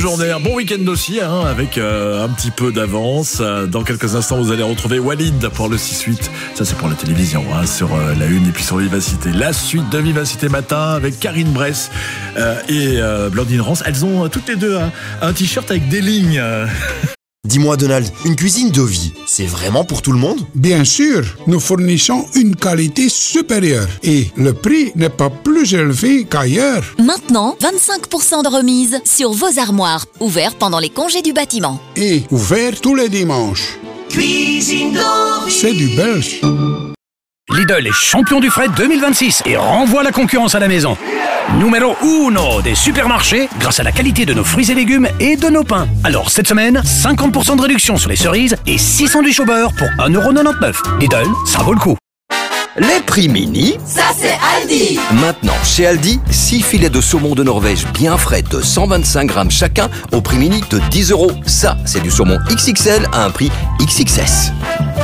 journée, un bon week-end aussi, avec un petit peu d'avance. Dans quelques instants, vous allez retrouver Walid pour le 6-8. Ça, c'est pour la télévision, sur la une et puis sur Vivacité. La suite de Vivacité Matin avec Karine Bress et Blandine Rance. Elles ont toutes les deux un t-shirt avec des lignes. Dis-moi Donald, une cuisine de vie, c'est vraiment pour tout le monde ? Bien sûr, nous fournissons une qualité supérieure et le prix n'est pas plus élevé qu'ailleurs. Maintenant, 25% de remise sur vos armoires, ouverts pendant les congés du bâtiment. Et ouvert tous les dimanches. Cuisine de vie. C'est du belge. Lidl est champion du fret 2026 et renvoie la concurrence à la maison. Numéro 1 des supermarchés grâce à la qualité de nos fruits et légumes et de nos pains. Alors cette semaine, 50% de réduction sur les cerises et 6 sandwichs au beurre pour 1,99€. Lidl, ça vaut le coup. Les prix mini, Ça c'est Aldi. maintenant chez Aldi, 6 filets de saumon de Norvège bien frais de 125 grammes chacun au prix mini de 10€. Ça, c'est du saumon XXL à un prix XXS.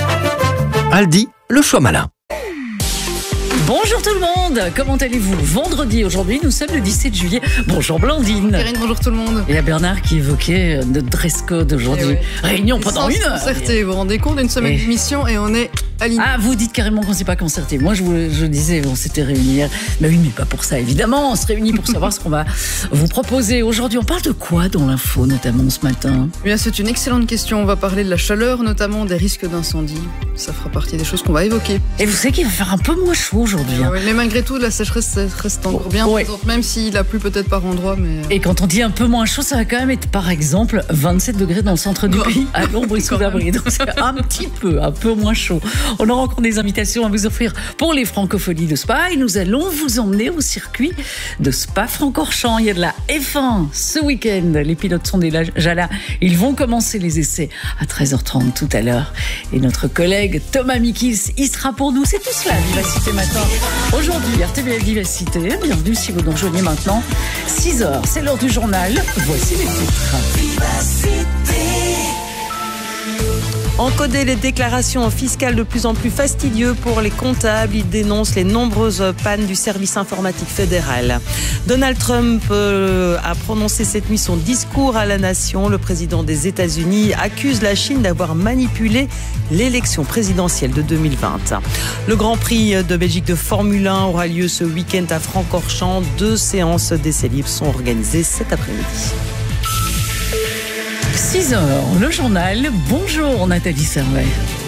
Aldi, le choix malin. Bonjour tout le monde, comment allez-vous ? Vendredi, aujourd'hui, nous sommes le 17 juillet. Bonjour Blandine. Karine, bonjour tout le monde. Et à Bernard qui évoquait notre dress code aujourd'hui. Réunion pendant une heure. Concerté, vous vous rendez compte, une semaine d'émission et on est alignés. Ah, vous dites carrément qu'on ne s'est pas concerté. Moi, je disais, on s'était réunis hier. Mais oui, mais pas pour ça, évidemment. On se réunit pour savoir ce qu'on va vous proposer aujourd'hui. On parle de quoi dans l'info, notamment ce matin ? Eh bien, c'est une excellente question. On va parler de la chaleur, notamment des risques d'incendie. Ça fera partie des choses qu'on va évoquer. Et vous savez qu'il va faire un peu moins chaud aujourd'hui. Oui, mais malgré tout, la sécheresse reste encore bien présente, même s'il a plu peut-être par endroits. Mais... Et quand on dit un peu moins chaud, ça va quand même être, par exemple, 27 degrés dans le centre du pays, à l'ombre et sous l'abri. Donc c'est un peu moins chaud. On aura encore des invitations à vous offrir pour les francophonies de Spa et nous allons vous emmener au circuit de Spa-Francorchamps. Il y a de la F1 ce week-end. Les pilotes sont déjà là. Ils vont commencer les essais à 13h30 tout à l'heure. Et notre collègue Thomas Mikis, il sera pour nous. C'est tout cela, Vivacité Matin. Aujourd'hui, RTL Vivacité. Bienvenue si vous nous rejoignez maintenant. 6h, c'est l'heure du journal. Voici les titres. Encoder les déclarations fiscales de plus en plus fastidieux pour les comptables. Il dénonce les nombreuses pannes du service informatique fédéral. Donald Trump a prononcé cette nuit son discours à la nation. Le président des États-Unis accuse la Chine d'avoir manipulé l'élection présidentielle de 2020. Le Grand Prix de Belgique de Formule 1 aura lieu ce week-end à Francorchamps. 2 séances d'essais libres sont organisées cet après-midi. 6h, le journal. Bonjour Nathalie Servet.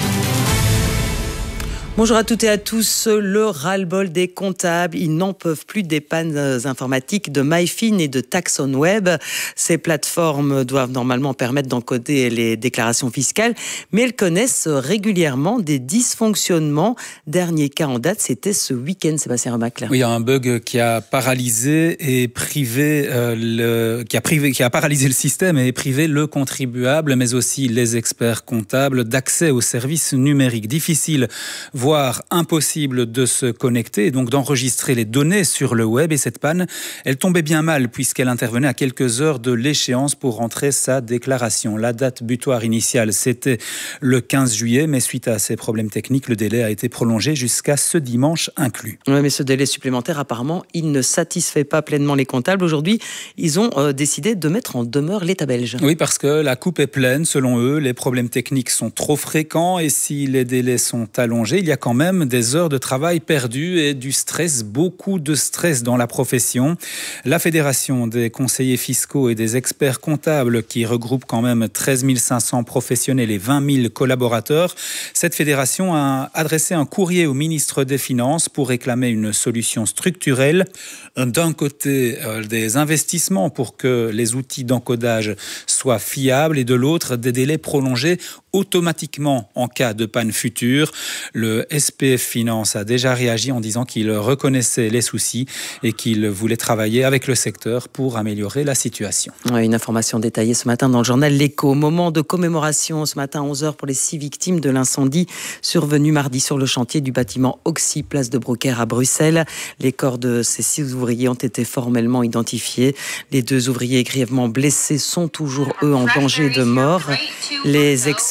Bonjour à toutes et à tous. Le ras-le-bol des comptables. Ils n'en peuvent plus des pannes informatiques de MyFin et de TaxonWeb. Ces plateformes doivent normalement permettre d'encoder les déclarations fiscales, mais elles connaissent régulièrement des dysfonctionnements. Dernier cas en date, c'était ce week-end, Sébastien Remacle. Oui, il y a un bug qui a paralysé et privé qui a paralysé le système et privé le contribuable, mais aussi les experts comptables d'accès aux services numériques. Difficile, voire impossible de se connecter et donc d'enregistrer les données sur le web. Et cette panne, elle tombait bien mal puisqu'elle intervenait à quelques heures de l'échéance pour rentrer sa déclaration. La date butoir initiale, c'était le 15 juillet, mais suite à ces problèmes techniques, le délai a été prolongé jusqu'à ce dimanche inclus. Oui, mais ce délai supplémentaire, apparemment, il ne satisfait pas pleinement les comptables. Aujourd'hui, ils ont décidé de mettre en demeure l'État belge. Oui, parce que la coupe est pleine, selon eux. Les problèmes techniques sont trop fréquents et si les délais sont allongés, il y a quand même des heures de travail perdues et du stress, beaucoup de stress dans la profession. La Fédération des conseillers fiscaux et des experts comptables, qui regroupe quand même 13 500 professionnels et 20 000 collaborateurs, cette fédération a adressé un courrier au ministre des Finances pour réclamer une solution structurelle. D'un côté, des investissements pour que les outils d'encodage soient fiables et de l'autre, des délais prolongés automatiquement en cas de panne future. Le SPF Finance a déjà réagi en disant qu'il reconnaissait les soucis et qu'il voulait travailler avec le secteur pour améliorer la situation. Une information détaillée ce matin dans le journal L'Écho. Moment de commémoration ce matin à 11h pour les 6 victimes de l'incendie survenu mardi sur le chantier du bâtiment Oxy, place de Brocaire à Bruxelles. Les corps de ces 6 ouvriers ont été formellement identifiés. Les 2 ouvriers grièvement blessés sont toujours, eux, en danger de mort. Les experts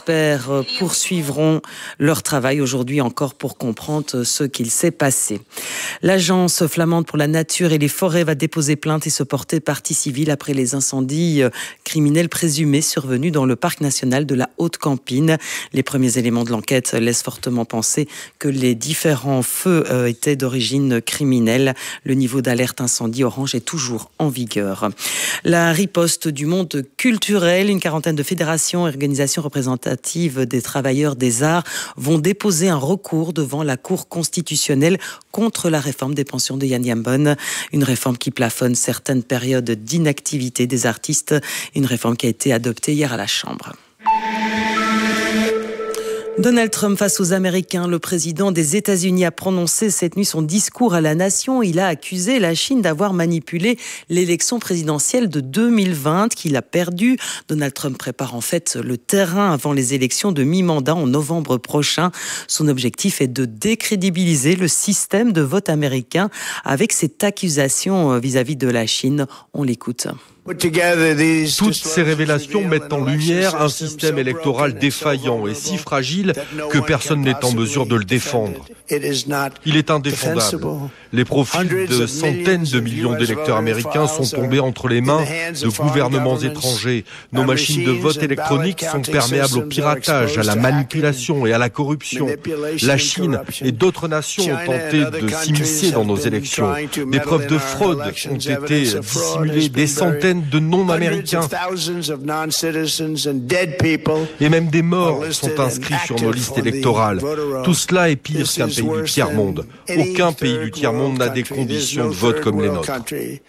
experts poursuivront leur travail aujourd'hui encore pour comprendre ce qu'il s'est passé. L'Agence flamande pour la nature et les forêts va déposer plainte et se porter partie civile après les incendies criminels présumés survenus dans le parc national de la Haute-Campine. Les premiers éléments de l'enquête laissent fortement penser que les différents feux étaient d'origine criminelle. Le niveau d'alerte incendie orange est toujours en vigueur. La riposte du monde culturel, une quarantaine de fédérations et organisations représentatives des travailleurs des arts vont déposer un recours devant la Cour constitutionnelle contre la réforme des pensions de Jan Jambon. Une réforme qui plafonne certaines périodes d'inactivité des artistes. Une réforme qui a été adoptée hier à la Chambre. Donald Trump face aux Américains. Le président des États-Unis a prononcé cette nuit son discours à la nation. Il a accusé la Chine d'avoir manipulé l'élection présidentielle de 2020 qu'il a perdue. Donald Trump prépare en fait le terrain avant les élections de mi-mandat en novembre prochain. Son objectif est de décrédibiliser le système de vote américain avec cette accusation vis-à-vis de la Chine. On l'écoute. Toutes ces révélations mettent en lumière un système électoral défaillant et si fragile que personne n'est en mesure de le défendre. Il est indéfendable. Les profils de centaines de millions d'électeurs américains sont tombés entre les mains de gouvernements étrangers. Nos machines de vote électronique sont perméables au piratage, à la manipulation et à la corruption. La Chine et d'autres nations ont tenté de s'immiscer dans nos élections. Des preuves de fraude ont été dissimulées, des centaines de non-américains et même des morts sont inscrits sur nos listes électorales. Tout cela est pire qu'un pays du tiers-monde. Aucun pays du tiers-monde n'a des conditions de vote comme les nôtres.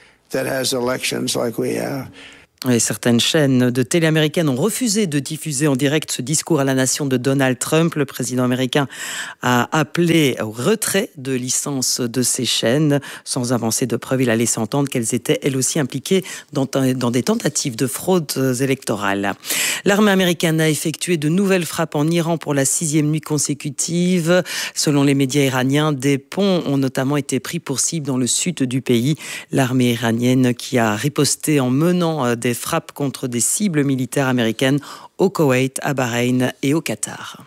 Et certaines chaînes de télé américaines ont refusé de diffuser en direct ce discours à la nation de Donald Trump. Le président américain a appelé au retrait de licence de ces chaînes. Sans avancer de preuves, il a laissé entendre qu'elles étaient elles aussi impliquées dans des tentatives de fraudes électorales. L'armée américaine a effectué de nouvelles frappes en Iran pour la 6e nuit consécutive. Selon les médias iraniens, des ponts ont notamment été pris pour cible dans le sud du pays. L'armée iranienne qui a riposté en menant des frappes contre des cibles militaires américaines au Koweït, à Bahreïn et au Qatar.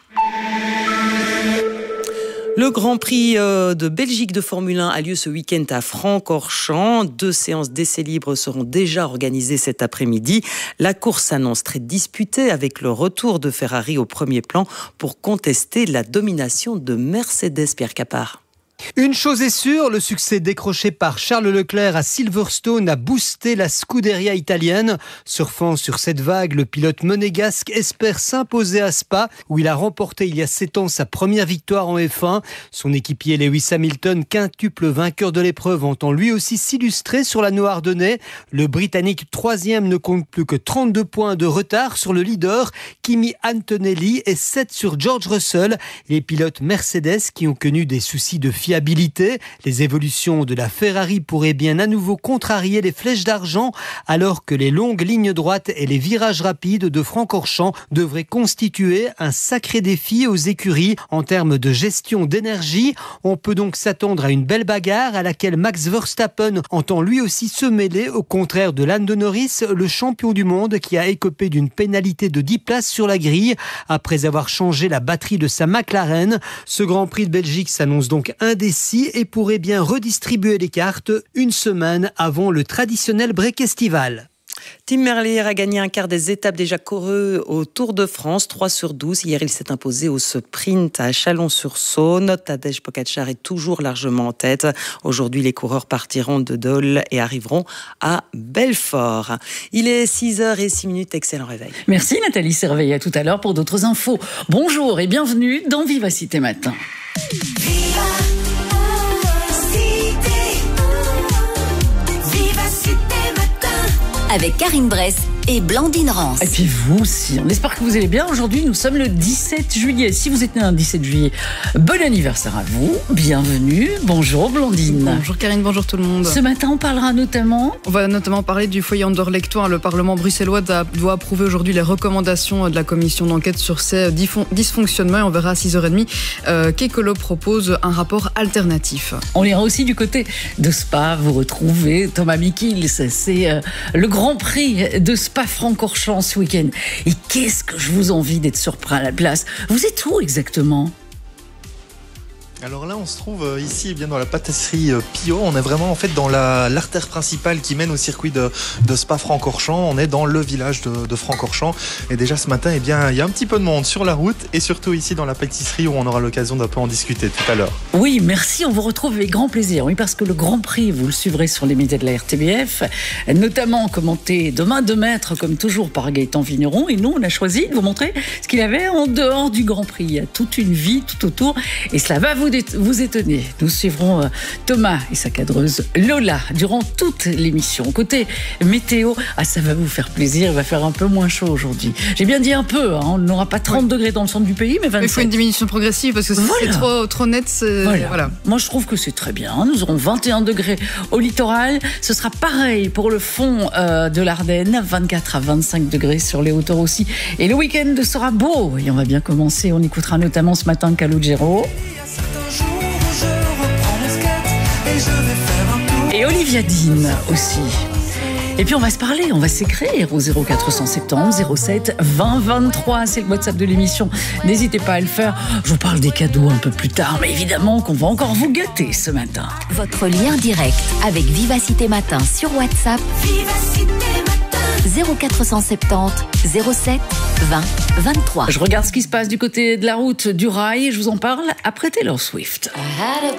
Le Grand Prix de Belgique de Formule 1 a lieu ce week-end à Francorchamps. 2 séances d'essais libres seront déjà organisées cet après-midi. La course s'annonce très disputée avec le retour de Ferrari au premier plan pour contester la domination de Mercedes. Pierre Capard. Une chose est sûre, le succès décroché par Charles Leclerc à Silverstone a boosté la Scuderia italienne. Surfant sur cette vague, le pilote monégasque espère s'imposer à Spa, où il a remporté il y a 7 ans sa première victoire en F1. Son équipier Lewis Hamilton, quintuple vainqueur de l'épreuve, entend lui aussi s'illustrer sur l'anneau ardennais. Le Britannique 3e ne compte plus que 32 points de retard sur le leader, Kimi Antonelli, et 7 sur George Russell. Les pilotes Mercedes qui ont connu des soucis de fiabilité. Les évolutions de la Ferrari pourraient bien à nouveau contrarier les flèches d'argent, alors que les longues lignes droites et les virages rapides de Francorchamps devraient constituer un sacré défi aux écuries en termes de gestion d'énergie. On peut donc s'attendre à une belle bagarre à laquelle Max Verstappen entend lui aussi se mêler, au contraire de Lando Norris, le champion du monde qui a écopé d'une pénalité de 10 places sur la grille après avoir changé la batterie de sa McLaren. Ce Grand Prix de Belgique s'annonce donc indécis et pourrait bien redistribuer les cartes une semaine avant le traditionnel break estival. Tim Merlier a gagné un quart des étapes déjà courues au Tour de France, 3 sur 12. Hier, il s'est imposé au sprint à Chalon-sur-Saône. Tadej Pogačar est toujours largement en tête. Aujourd'hui, les coureurs partiront de Dole et arriveront à Belfort. Il est 6h06. Excellent réveil. Merci Nathalie Serveille. À tout à l'heure pour d'autres infos. Bonjour et bienvenue dans Vivacité Matin. Avec Karine Bress et Blandine Rance. Et puis vous aussi, on espère que vous allez bien. Aujourd'hui, nous sommes le 17 juillet. Si vous êtes né un 17 juillet, bon anniversaire à vous. Bienvenue. Bonjour Blandine. Bonjour Karine, bonjour tout le monde. Ce matin, on parlera notamment... On va notamment parler du foyer Anderlecht. Le Parlement bruxellois doit approuver aujourd'hui les recommandations de la commission d'enquête sur ces dysfonctionnements. Et on verra à 6h30 qu'Ecolo propose un rapport alternatif. On ira aussi du côté de Spa. Vous retrouvez Thomas Mikils. C'est le Grand Prix de Spa Spa-Francorchamps ce week-end. Et qu'est-ce que je vous envie d'être surpris à la place. Vous êtes où exactement ? Alors là, on se trouve ici bien dans la pâtisserie Pio. On est vraiment en fait dans l'artère principale qui mène au circuit de Spa-Francorchamps. On est dans le village de Francorchamps. Et déjà ce matin, il y a un petit peu de monde sur la route et surtout ici dans la pâtisserie où on aura l'occasion d'un peu en discuter tout à l'heure. Oui, merci. On vous retrouve avec grand plaisir. Oui, parce que le Grand Prix, vous le suivrez sur les médias de la RTBF, notamment commenté de main de maître, comme toujours, par Gaëtan Vigneron. Et nous, on a choisi de vous montrer ce qu'il avait en dehors du Grand Prix. Il y a toute une vie tout autour et cela va vous étonner. Nous suivrons Thomas et sa cadreuse Lola durant toute l'émission. Côté météo, ça va vous faire plaisir, il va faire un peu moins chaud aujourd'hui. J'ai bien dit un peu, on n'aura pas 30 degrés dans le centre du pays, mais 27. Il faut une diminution progressive parce que c'est trop net. Voilà. Moi, je trouve que c'est très bien. Nous aurons 21 degrés au littoral. Ce sera pareil pour le fond de l'Ardenne, 24 à 25 degrés sur les hauteurs aussi. Et le week-end sera beau. Et on va bien commencer. On écoutera notamment ce matin Calogero. Et Olivia Dean aussi. Et puis on va se parler, on va s'écrire au 0470 07 20 23. C'est le WhatsApp de l'émission. N'hésitez pas à le faire. Je vous parle des cadeaux un peu plus tard, mais évidemment qu'on va encore vous gâter ce matin. Votre lien direct avec Vivacité Matin sur WhatsApp. Vivacité Matin 0470 07 20 23. Je regarde ce qui se passe du côté de la route du rail et je vous en parle après Taylor Swift.